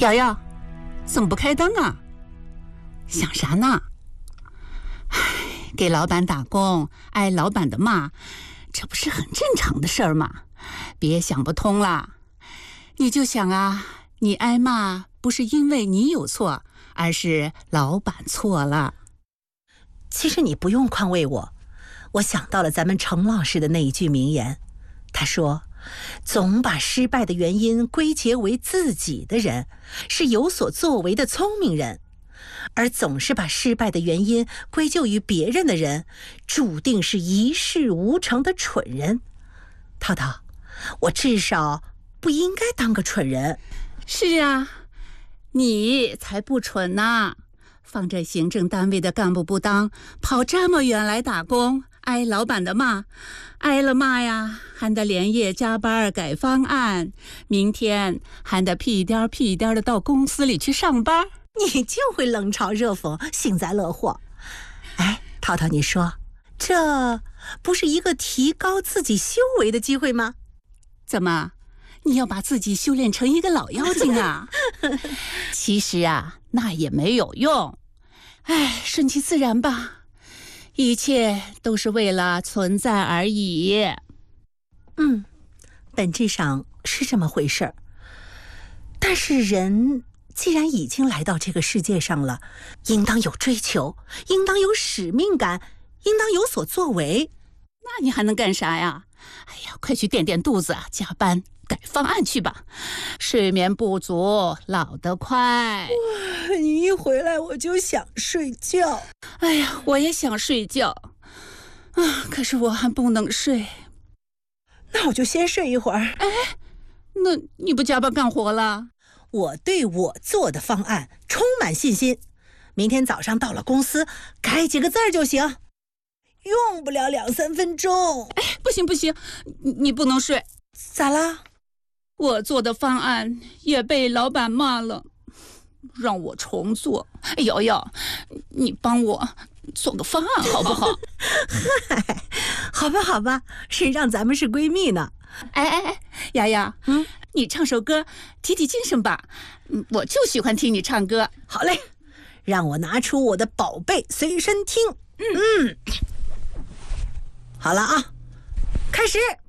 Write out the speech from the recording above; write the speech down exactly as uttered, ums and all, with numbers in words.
瑶瑶，怎么不开灯啊？想啥呢？唉，给老板打工，挨老板的骂，这不是很正常的事儿吗？别想不通了。你就想啊，你挨骂不是因为你有错，而是老板错了。 其实你不用宽慰我，我想到了咱们程老师的那一句名言，他说，总把失败的原因归结为自己的人是有所作为的聪明人，而总是把失败的原因归咎于别人的人，注定是一事无成的蠢人。涛涛，我至少不应该当个蠢人。 是啊，你才不蠢呢！放着行政单位的干部不当，跑这么远来打工，挨老板的骂，挨了骂呀，还得连夜加班改方案，明天还得屁颠屁颠的到公司里去上班。 你就会冷嘲热讽，幸灾乐祸。哎，涛涛，你说这不是一个提高自己修为的机会吗？ 怎么，你要把自己修炼成一个老妖精啊？其实啊，那也没有用。哎，顺其自然吧，一切都是为了存在而已。 嗯，本质上是这么回事儿。但是人既然已经来到这个世界上了，应当有追求，应当有使命感，应当有所作为。 那你还能干啥呀？哎呀，快去垫垫肚子，加班改方案去吧。睡眠不足，老得快。 哇，你一回来我就想睡觉。 哎呀，我也想睡觉啊，可是我还不能睡。 那我就先睡一会儿。 哎，那你不加班干活了？ 我对我做的方案充满信心，明天早上到了公司改几个字儿就行，用不了两三分钟。 哎，不行不行，你你不能睡。 咋啦？ 我做的方案也被老板骂了，让我重做。瑶瑶，你帮我做个方案好不好？ 嗨，好吧好吧，谁让咱们是闺蜜呢？ 哎哎哎，瑶瑶，嗯，你唱首歌提提精神吧。嗯，我就喜欢听你唱歌。 好嘞，让我拿出我的宝贝随身听。嗯嗯，好了啊，开始。